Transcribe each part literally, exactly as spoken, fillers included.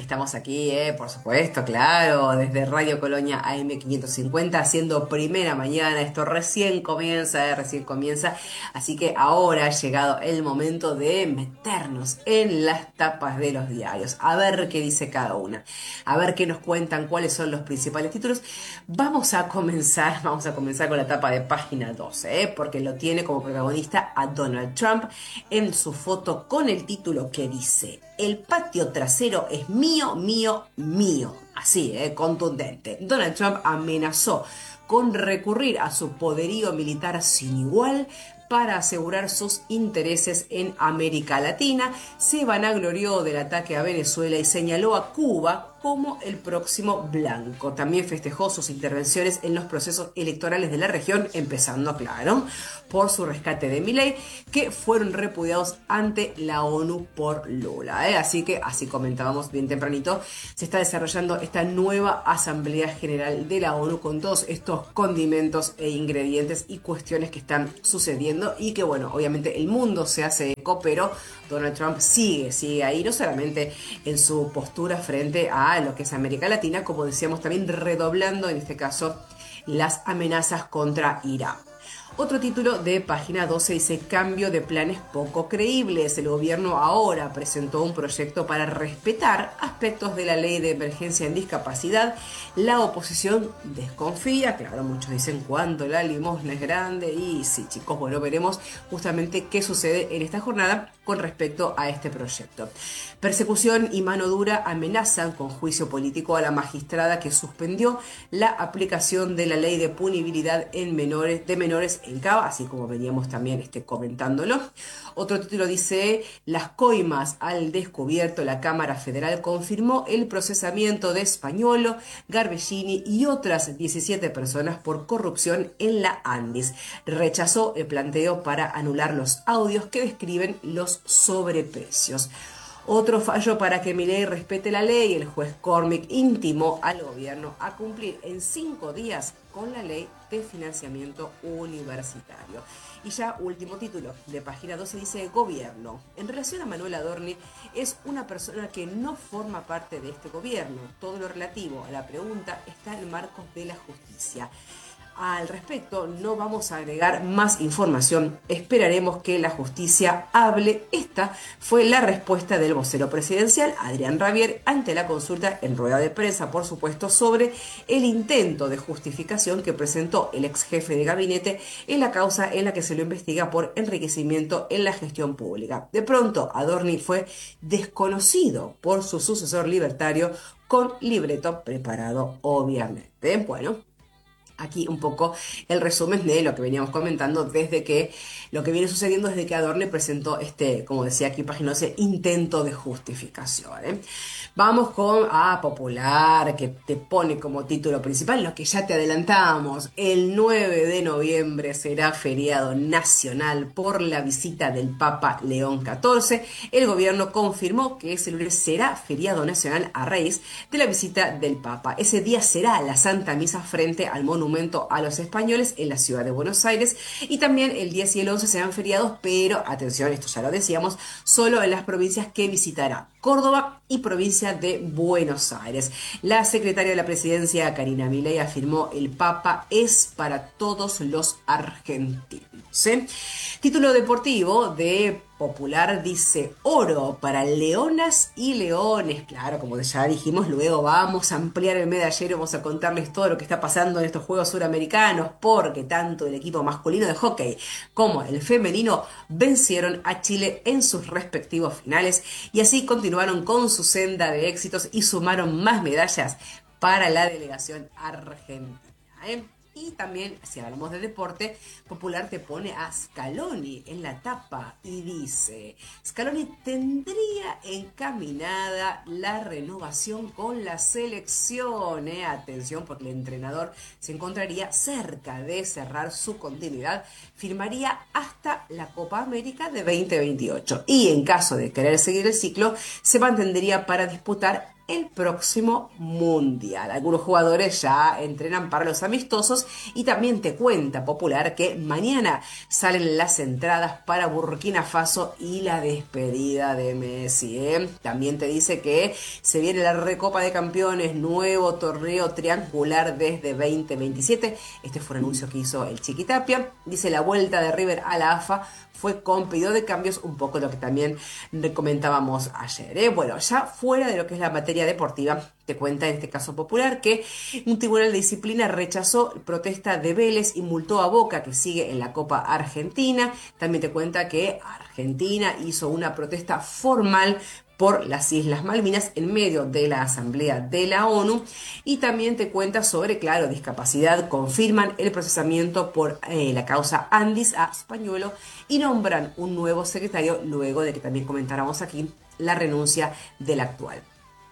Estamos aquí, eh, por supuesto, claro, desde Radio Colonia A M quinientos cincuenta, haciendo primera mañana. Esto recién comienza, eh, recién comienza. Así que ahora ha llegado el momento de meternos en las tapas de los diarios, a ver qué dice cada una, a ver qué nos cuentan, cuáles son los principales títulos. Vamos a comenzar, vamos a comenzar con la tapa de página doce, eh, porque lo tiene como protagonista a Donald Trump en su foto con el título que dice: el patio trasero es mío, mío, mío. Así, eh, contundente. Donald Trump amenazó con recurrir a su poderío militar sin igual para asegurar sus intereses en América Latina. Se vanaglorió del ataque a Venezuela y señaló a Cuba como el próximo blanco. También festejó sus intervenciones en los procesos electorales de la región, empezando, claro, por su rescate de Milei, que fueron repudiados ante la ONU por Lula. ¿eh? Así que, así comentábamos bien tempranito, se está desarrollando esta nueva Asamblea General de la ONU con todos estos condimentos e ingredientes y cuestiones que están sucediendo y que, bueno, obviamente el mundo se hace eco, pero Donald Trump sigue, sigue ahí, no solamente en su postura frente a lo que es América Latina, como decíamos, también redoblando en este caso las amenazas contra Irán. Otro título de página doce dice: cambio de planes poco creíbles. El gobierno ahora presentó un proyecto para respetar aspectos de la ley de emergencia en discapacidad. La oposición desconfía, claro, muchos dicen cuánto la limosna es grande, y sí, chicos, bueno, veremos justamente qué sucede en esta jornada con respecto a este proyecto. Persecución y mano dura amenazan con juicio político a la magistrada que suspendió la aplicación de la ley de punibilidad en menores, de menores en Cava, así como veníamos también este, comentándolo. Otro título dice: las coimas al descubierto. La Cámara Federal confirmó el procesamiento de Españolo, Garbellini y otras diecisiete personas por corrupción en la Andis. Rechazó el planteo para anular los audios que describen los sobreprecios. Otro fallo para que Milei respete la ley. El juez Cormick intimó al gobierno a cumplir en cinco días con la ley de financiamiento universitario. Y ya último título de página doce dice: gobierno. En relación a Manuel Adorni, es una persona que no forma parte de este gobierno. Todo lo relativo a la pregunta está en marcos de la justicia. Al respecto, no vamos a agregar más información. Esperaremos que la justicia hable. Esta fue la respuesta del vocero presidencial, Adrián Rabier, ante la consulta en rueda de prensa, por supuesto, sobre el intento de justificación que presentó el ex jefe de gabinete en la causa en la que se lo investiga por enriquecimiento en la gestión pública. De pronto, Adorni fue desconocido por su sucesor libertario, con libreto preparado, obviamente. Bueno, aquí un poco el resumen de lo que veníamos comentando desde que lo que viene sucediendo desde que Adorni presentó este, como decía aquí página doce, intento de justificación. ¿eh? Vamos con A Popular, que te pone como título principal lo que ya te adelantamos: el nueve de noviembre será feriado nacional por la visita del Papa León catorce. El gobierno confirmó que ese lunes será feriado nacional a raíz de la visita del Papa. Ese día será la Santa Misa frente al monumento a los españoles en la ciudad de Buenos Aires, y también el diez y el once serán feriados, pero atención, esto ya lo decíamos, solo en las provincias que visitará: Córdoba y provincia de Buenos Aires. La secretaria de la presidencia, Karina Milei, afirmó: el Papa es para todos los argentinos. ¿eh? Título deportivo de Popular dice: oro para leonas y leones. Claro, como ya dijimos, luego vamos a ampliar el medallero, vamos a contarles todo lo que está pasando en estos Juegos Suramericanos, porque tanto el equipo masculino de hockey como el femenino vencieron a Chile en sus respectivos finales, y así continuaron con su senda de éxitos y sumaron más medallas para la delegación argentina. ¿eh? Y también, si hablamos de deporte, Popular te pone a Scaloni en la tapa y dice: Scaloni tendría encaminada la renovación con la selección. ¿eh? Atención, porque el entrenador se encontraría cerca de cerrar su continuidad. Firmaría hasta la Copa América de veinte veintiocho. Y en caso de querer seguir el ciclo, se mantendría para disputar el próximo Mundial. Algunos jugadores ya entrenan para los amistosos y también te cuenta Popular que mañana salen las entradas para Burkina Faso y la despedida de Messi, ¿eh? También te dice que se viene la Recopa de Campeones, nuevo torneo triangular desde veinte veintisiete. Este fue un anuncio que hizo el Chiquitapia. Dice la vuelta de River a la A F A fue con pedido de cambios, un poco lo que también comentábamos ayer, ¿eh? Bueno, ya fuera de lo que es la materia deportiva, te cuenta en este caso Popular que un tribunal de disciplina rechazó protesta de Vélez y multó a Boca, que sigue en la Copa Argentina. También te cuenta que Argentina hizo una protesta formal por las Islas Malvinas en medio de la Asamblea de la ONU, y también te cuenta sobre, claro, discapacidad, confirman el procesamiento por eh, la causa Andis a Spañuelo y nombran un nuevo secretario luego de que también comentáramos aquí la renuncia del actual.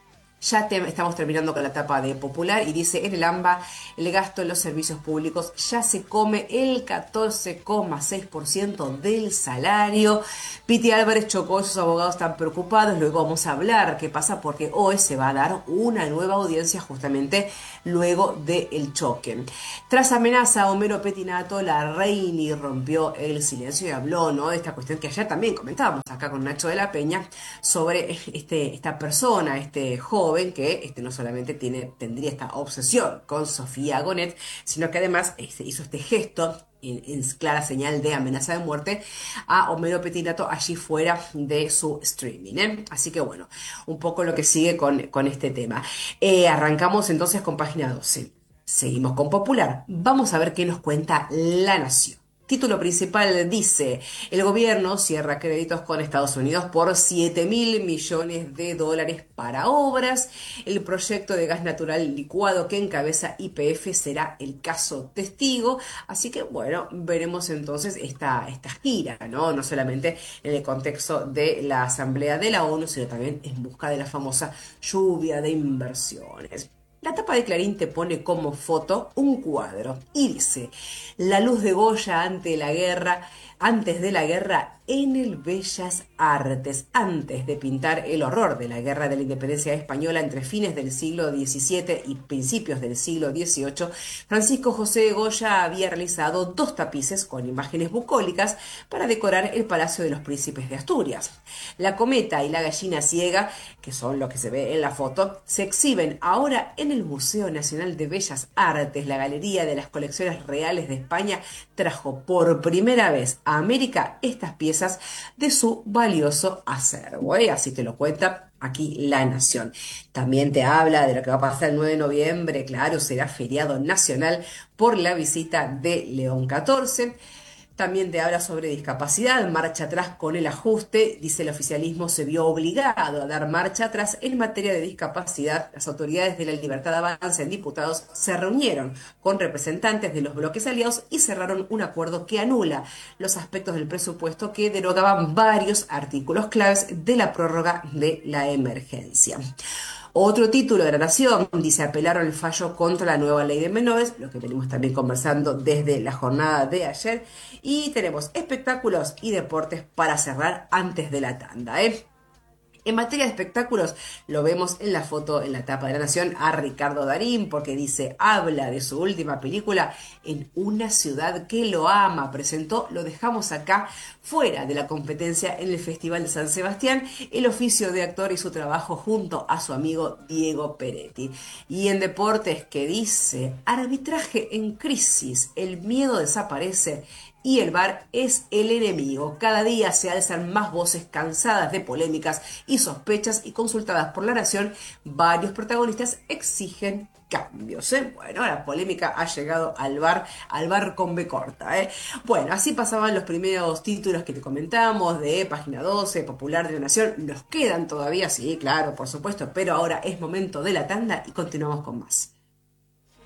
Ya te, estamos terminando con la etapa de Popular y dice, en el AMBA el gasto en los servicios públicos ya se come el catorce coma seis por ciento del salario. Piti Álvarez chocó, sus abogados están preocupados, luego vamos a hablar qué pasa porque hoy se va a dar una nueva audiencia justamente luego del choque. Tras amenaza a Homero Petinato, la Reini rompió el silencio y habló, ¿no?, de esta cuestión que ayer también comentábamos acá con Nacho de la Peña sobre este, esta persona, este joven que este, no solamente tiene, tendría esta obsesión con Sofía Gonet, sino que además este, hizo este gesto en, en clara señal de amenaza de muerte a Homero Petinato allí fuera de su streaming, ¿eh? Así que bueno, un poco lo que sigue con, con este tema. Eh, arrancamos entonces con página doce. Seguimos con Popular. Vamos a ver qué nos cuenta La Nación. Título principal dice, el gobierno cierra créditos con Estados Unidos por siete mil millones de dólares para obras. El proyecto de gas natural licuado que encabeza Y P F será el caso testigo. Así que bueno, veremos entonces esta, esta gira, ¿no? No solamente en el contexto de la Asamblea de la ONU, sino también en busca de la famosa lluvia de inversiones. La tapa de Clarín te pone como foto un cuadro y dice, la luz de Goya ante la guerra, antes de la guerra en el Bellas Artes, antes de pintar el horror de la guerra de la independencia española entre fines del siglo diecisiete y principios del siglo dieciocho, Francisco José de Goya había realizado dos tapices con imágenes bucólicas para decorar el Palacio de los Príncipes de Asturias. La cometa y la gallina ciega, que son lo que se ve en la foto, se exhiben ahora en el Museo Nacional de Bellas Artes. La Galería de las Colecciones Reales de España trajo por primera vez a América estas piezas de su valioso acervo, ¿eh? Así te lo cuenta aquí La Nación. También te habla de lo que va a pasar el nueve de noviembre, claro, será feriado nacional por la visita de León catorce. También te habla sobre discapacidad, marcha atrás con el ajuste. Dice, el oficialismo se vio obligado a dar marcha atrás en materia de discapacidad. Las autoridades de la Libertad Avanza en diputados se reunieron con representantes de los bloques aliados y cerraron un acuerdo que anula los aspectos del presupuesto que derogaban varios artículos claves de la prórroga de la emergencia. Otro título de La Nación dice, apelaron el fallo contra la nueva ley de menores, lo que venimos también conversando desde la jornada de ayer. Y tenemos espectáculos y deportes para cerrar antes de la tanda, ¿eh? En materia de espectáculos, lo vemos en la foto, en la tapa de La Nación, a Ricardo Darín, porque dice, habla de su última película en una ciudad que lo ama. Presentó Lo dejamos acá, fuera de la competencia en el Festival de San Sebastián, el oficio de actor y su trabajo junto a su amigo Diego Peretti. Y en deportes, que dice, arbitraje en crisis, el miedo desaparece y el V A R es el enemigo. Cada día se alzan más voces cansadas de polémicas y sospechas, y consultadas por La Nación, varios protagonistas exigen cambios, ¿eh? Bueno, la polémica ha llegado al V A R, al V A R con B corta, ¿eh? Bueno, así pasaban los primeros títulos que te comentamos de Página doce, Popular de La Nación. Nos quedan todavía, sí, claro, por supuesto, pero ahora es momento de la tanda y continuamos con más.